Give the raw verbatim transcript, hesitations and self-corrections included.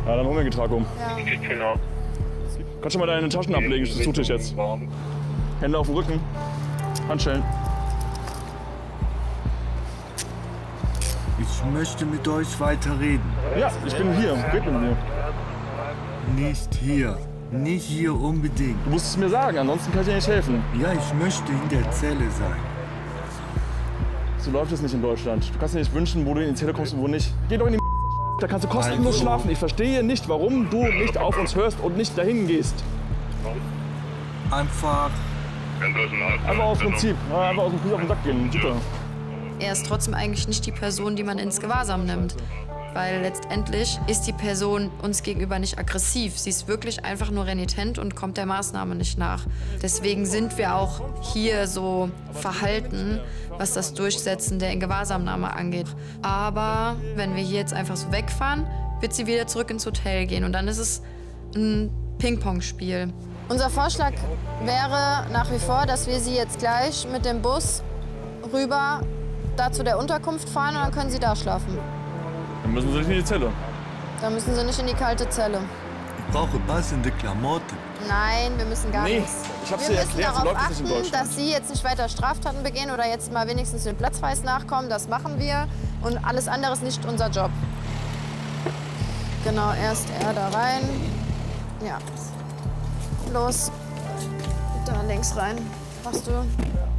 Ja, dann hol mir ein Getrag um. Ja. Genau. Kannst du mal deine Taschen ablegen, das tut dich jetzt. Hände auf dem Rücken, Handschellen. Ich möchte mit euch weiter reden. Ja, ich bin hier, red mit mir. Nicht hier. Nicht hier unbedingt. Du musst es mir sagen, ansonsten kann ich dir nicht helfen. Ja, ich möchte in der Zelle sein. So läuft es nicht in Deutschland. Du kannst dir nicht wünschen, wo du in die Zelle kommst und wo nicht. Geh doch in die Da kannst du kostenlos Also. schlafen. Ich verstehe nicht, warum du nicht auf uns hörst und nicht dahin gehst. Einfach. Einfach aus Prinzip. Ja, einfach aus dem Prinzip auf den Sack gehen. Super. Er ist trotzdem eigentlich nicht die Person, die man ins Gewahrsam nimmt. Weil letztendlich ist die Person uns gegenüber nicht aggressiv. Sie ist wirklich einfach nur renitent und kommt der Maßnahme nicht nach. Deswegen sind wir auch hier so verhalten, was das Durchsetzen der Ingewahrsamnahme angeht. Aber wenn wir hier jetzt einfach so wegfahren, wird sie wieder zurück ins Hotel gehen. Und dann ist es ein Ping-Pong-Spiel. Unser Vorschlag wäre nach wie vor, dass wir sie jetzt gleich mit dem Bus rüber da zu der Unterkunft fahren und dann können sie da schlafen. Dann müssen sie nicht in die Zelle. Dann müssen sie nicht in die kalte Zelle. Ich brauche passende Klamotten. Nein, wir müssen gar Nee, nichts. ich hab's wir dir müssen erklärt, so darauf läuft es nicht in achten, Deutschland. dass sie jetzt nicht weiter Straftaten begehen oder jetzt mal wenigstens den Platzverweis nachkommen. Das machen wir. Und alles andere ist nicht unser Job. Genau, erst er da rein. Ja. Los. Da links rein. Machst du?